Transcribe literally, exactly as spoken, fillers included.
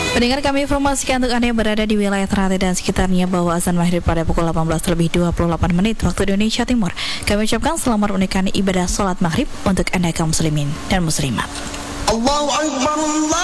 Pendengar, kami informasikan untuk Anda yang berada di wilayah Ternate dan sekitarnya bahwa azan maghrib pada pukul delapan belas lebih dua puluh delapan menit waktu Indonesia Timur. Kami ucapkan selamat menunaikan ibadah sholat maghrib untuk Anda kaum muslimin dan muslimat. Allahu Akbar, Allah.